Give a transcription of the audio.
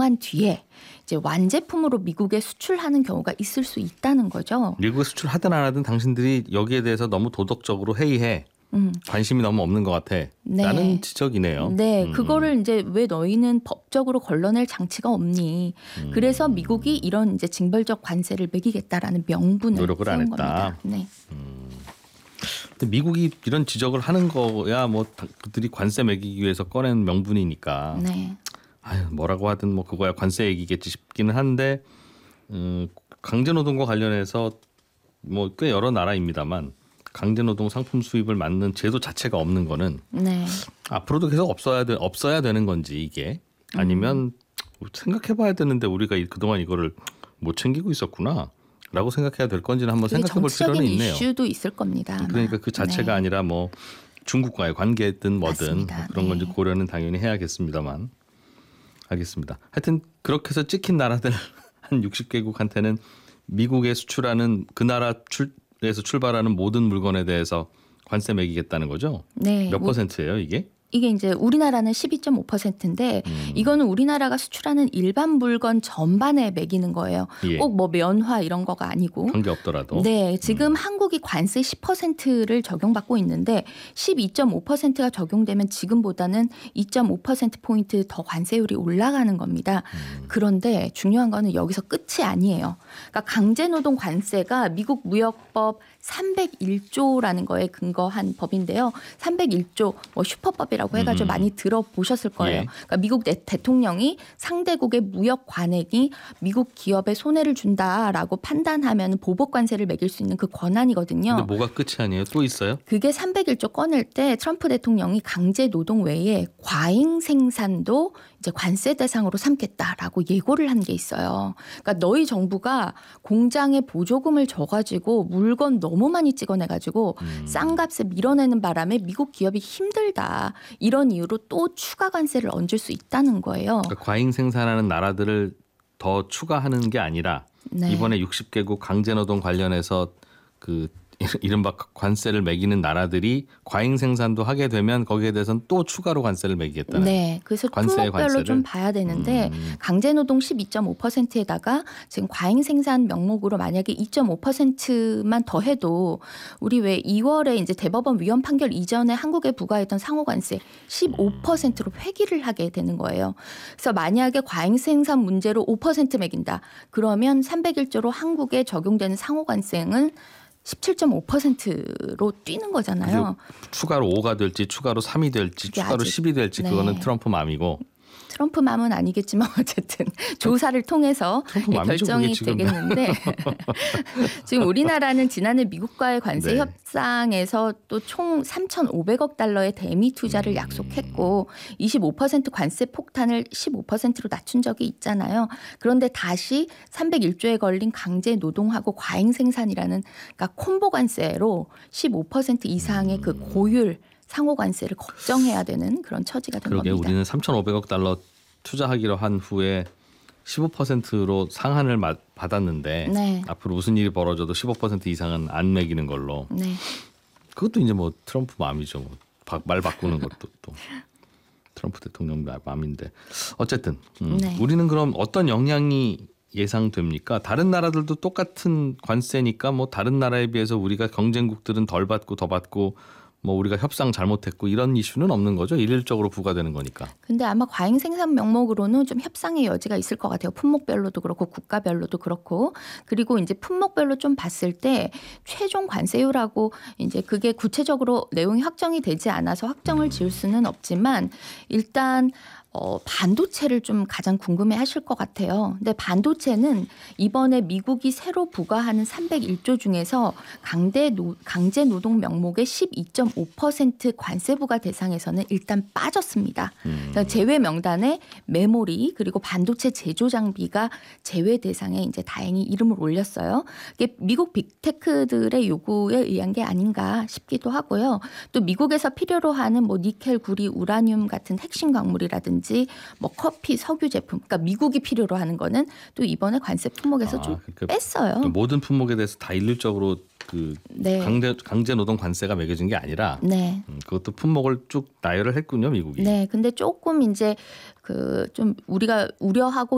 통과한 뒤에 이제 완제품으로 미국에 수출하는 경우가 있을 수 있다는 거죠. 미국에 수출하든 안 하든 당신들이 여기에 대해서 너무 도덕적으로 해이해. 관심이 너무 없는 것 같아. 네. 라는 지적이네요. 네, 그거를 이제 왜 너희는 법적으로 걸러낼 장치가 없니? 그래서 미국이 이런 이제 징벌적 관세를 매기겠다라는 명분을 노력을 안 세운 했다. 겁니다. 네. 근데 미국이 이런 지적을 하는 거야 뭐 그들이 관세 매기기 위해서 꺼낸 명분이니까. 네. 아유, 뭐라고 하든 뭐 그거야 관세 얘기겠지 싶기는 한데 강제노동과 관련해서 뭐 꽤 여러 나라입니다만 강제노동 상품 수입을 막는 제도 자체가 없는 거는 네. 앞으로도 계속 없어야 되는 건지 이게 아니면 생각해봐야 되는데 우리가 그동안 이거를 못 챙기고 있었구나라고 생각해야 될 건지는 한번 생각해볼 필요는 있네요. 정치적인 이슈도 있을 겁니다. 아마. 그러니까 그 자체가 네. 아니라 뭐 중국과의 관계든 뭐든 맞습니다. 그런 네. 건지 고려는 당연히 해야겠습니다만. 알겠습니다. 하여튼 그렇게 해서 찍힌 나라들 한 60개국한테는 미국에 수출하는 그 나라에서 출발하는 모든 물건에 대해서 관세 매기겠다는 거죠? 네. 몇 퍼센트예요 이게? 이게 이제 우리나라는 12.5%인데 이거는 우리나라가 수출하는 일반 물건 전반에 매기는 거예요. 예. 꼭 뭐 면화 이런 거가 아니고. 관계 없더라도. 네, 지금 한국이 관세 10%를 적용받고 있는데 12.5%가 적용되면 지금보다는 2.5%포인트 더 관세율이 올라가는 겁니다. 그런데 중요한 거는 여기서 끝이 아니에요. 그러니까 강제노동 관세가 미국 무역법 301조라는 거에 근거한 법인데요. 301조 뭐 슈퍼법이라고 해가지고 많이 들어보셨을 거예요. 예. 그러니까 미국 대통령이 상대국의 무역 관액이 미국 기업에 손해를 준다라고 판단하면 보복 관세를 매길 수 있는 그 권한이거든요. 근데 뭐가 끝이 아니에요? 또 있어요? 그게 301조 꺼낼 때 트럼프 대통령이 강제 노동 외에 과잉 생산도 이제 관세 대상으로 삼겠다라고 예고를 한 게 있어요. 그러니까 너희 정부가 공장에 보조금을 줘가지고 물건 너무 많이 찍어내가지고 싼 값에 밀어내는 바람에 미국 기업이 힘들다. 이런 이유로 또 추가 관세를 얹을 수 있다는 거예요. 그러니까 과잉 생산하는 나라들을 더 추가하는 게 아니라 네. 이번에 60개국 강제노동 관련해서 그 이른바 관세를 매기는 나라들이 과잉 생산도 하게 되면 거기에 대해서는 또 추가로 관세를 매기겠다는. 네, 그래서 관세의 품목별로 관세를? 좀 봐야 되는데 강제노동 12.5%에다가 지금 과잉 생산 명목으로 만약에 2.5%만 더 해도 우리 왜 2월에 이제 대법원 위헌 판결 이전에 한국에 부과했던 상호관세 15%로 회귀를 하게 되는 거예요. 그래서 만약에 과잉 생산 문제로 5% 매긴다. 그러면 301조로 한국에 적용되는 상호관세는 17.5%로 뛰는 거잖아요. 추가로 5가 될지 추가로 3이 될지 추가로 아직, 10이 될지 네. 그거는 트럼프 맘이고. 트럼프 맘은 아니겠지만 어쨌든 조사를 통해서 트럼프 맘이죠, 결정이 그게 지금. 되겠는데 지금 우리나라는 지난해 미국과의 관세 네. 협상에서 또 총 3,500억 달러의 대미 투자를 약속했고 25% 관세 폭탄을 15%로 낮춘 적이 있잖아요. 그런데 다시 301조에 걸린 강제 노동하고 과잉 생산이라는 그러니까 콤보 관세로 15% 이상의 그 고율 상호 관세를 걱정해야 되는 그런 처지가 된 그러게 겁니다. 우리는 3,500억 달러 투자하기로 한 후에 15%로 상한을 받았는데 네. 앞으로 무슨 일이 벌어져도 15% 이상은 안 매기는 걸로. 네. 그것도 이제 뭐 트럼프 마음이죠. 말 바꾸는 것도 또 트럼프 대통령 마음인데 어쨌든 네. 우리는 그럼 어떤 영향이 예상됩니까? 다른 나라들도 똑같은 관세니까 뭐 다른 나라에 비해서 우리가 경쟁국들은 덜 받고 더 받고 뭐 우리가 협상 잘못했고 이런 이슈는 없는 거죠. 일률적으로 부과되는 거니까. 근데 아마 과잉 생산 명목으로는 좀 협상의 여지가 있을 것 같아요. 품목별로도 그렇고 국가별로도 그렇고. 그리고 이제 품목별로 좀 봤을 때 최종 관세율하고 이제 그게 구체적으로 내용이 확정이 되지 않아서 확정을 지을 수는 없지만 일단 반도체를 좀 가장 궁금해하실 것 같아요. 근데 반도체는 이번에 미국이 새로 부과하는 301조 중에서 강제 노동 명목의 12.5% 관세 부과 대상에서는 일단 빠졌습니다. 제외 명단에 메모리 그리고 반도체 제조 장비가 제외 대상에 이제 다행히 이름을 올렸어요. 이게 미국 빅테크들의 요구에 의한 게 아닌가 싶기도 하고요. 또 미국에서 필요로 하는 뭐 니켈, 구리, 우라늄 같은 핵심 광물이라든지 뭐 커피, 석유 제품, 그러니까 미국이 필요로 하는 거는 또 이번에 관세 품목에서 좀 그러니까 뺐어요. 모든 품목에 대해서 다 일률적으로 그 네. 강제 노동 관세가 매겨진 게 아니라 네. 그것도 품목을 쭉 나열을 했군요, 미국이. 네, 근데 조금 이제 그 좀 우리가 우려하고